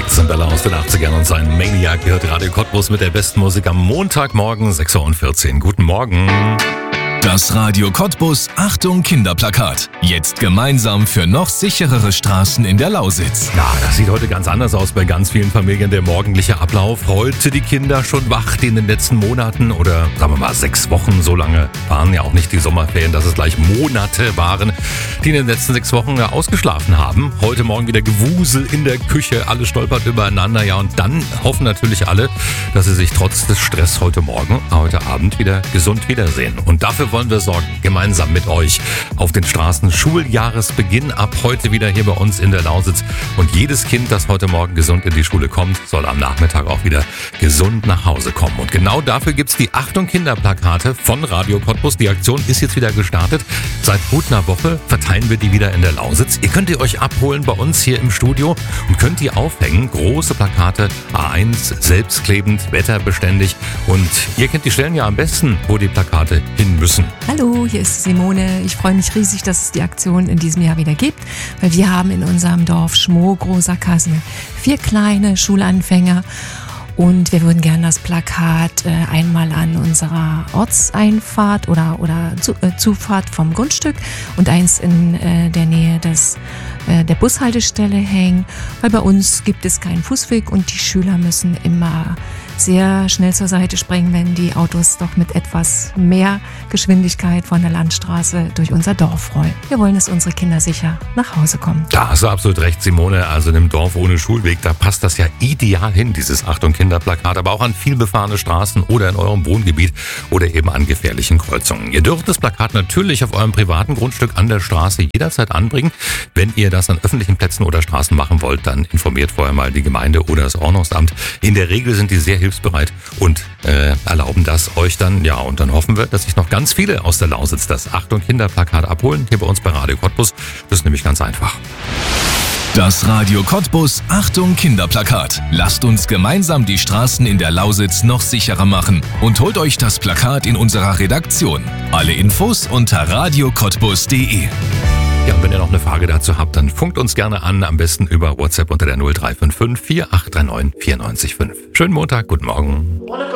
Cimbella aus den 80ern und sein Maniac gehört Radio Cottbus mit der besten Musik am Montagmorgen 6:14 Uhr. Guten Morgen. Das Radio Cottbus Achtung Kinderplakat. Jetzt gemeinsam für noch sicherere Straßen in der Lausitz. Ja, das sieht heute ganz anders aus bei ganz vielen Familien, der morgendliche Ablauf. Heute die Kinder schon wach, die in den letzten Monaten oder sagen wir mal 6 Wochen, so lange waren ja auch nicht die Sommerferien, dass es gleich Monate waren, die in den letzten 6 Wochen ausgeschlafen haben. Heute Morgen wieder Gewusel in der Küche, alles stolpert übereinander. Ja, und dann hoffen natürlich alle, dass sie sich trotz des Stress heute Abend wieder gesund wiedersehen. Und dafür wollen wir sorgen, gemeinsam mit euch auf den Straßen. Schuljahresbeginn ab heute wieder hier bei uns in der Lausitz. Und jedes Kind, das heute Morgen gesund in die Schule kommt, soll am Nachmittag auch wieder gesund nach Hause kommen. Und genau dafür gibt's die Achtung Kinderplakate von Radio Cottbus. Die Aktion ist jetzt wieder gestartet. Seit gut einer Woche verteilen wir die wieder in der Lausitz. Ihr könnt euch abholen bei uns hier im Studio und könnt die aufhängen. Große Plakate, A1, selbstklebend, wetterbeständig. Und ihr kennt die Stellen ja am besten, wo die Plakate hin müssen. Hallo, hier ist Simone. Ich freue mich riesig, dass es die Aktion in diesem Jahr wieder gibt, weil wir haben in unserem Dorf Schmoh-Großer-Kassel 4 kleine Schulanfänger und wir würden gerne das Plakat einmal an unserer Ortseinfahrt oder Zufahrt vom Grundstück und eins in der Nähe der Bushaltestelle hängen, weil bei uns gibt es keinen Fußweg und die Schüler müssen immer sehr schnell zur Seite springen, wenn die Autos doch mit etwas mehr Geschwindigkeit von der Landstraße durch unser Dorf rollen. Wir wollen, dass unsere Kinder sicher nach Hause kommen. Da hast du absolut recht, Simone. Also in einem Dorf ohne Schulweg, da passt das ja ideal hin, dieses Achtung Kinderplakat, aber auch an vielbefahrene Straßen oder in eurem Wohngebiet oder eben an gefährlichen Kreuzungen. Ihr dürft das Plakat natürlich auf eurem privaten Grundstück an der Straße jederzeit anbringen. Wenn ihr das an öffentlichen Plätzen oder Straßen machen wollt, dann informiert vorher mal die Gemeinde oder das Ordnungsamt. In der Regel sind die sehr hilfsbereit und erlauben das euch dann. Ja, und dann hoffen wir, dass sich noch ganz viele aus der Lausitz das Achtung Kinderplakat abholen, hier bei uns bei Radio Cottbus. Das ist nämlich ganz einfach. Das Radio Cottbus Achtung Kinderplakat. Lasst uns gemeinsam die Straßen in der Lausitz noch sicherer machen und holt euch das Plakat in unserer Redaktion. Alle Infos unter radiocottbus.de. Ja, und wenn ihr noch eine Frage dazu habt, dann funkt uns gerne an, am besten über WhatsApp unter der 0355 4839 94,5. Schönen Montag, guten Morgen.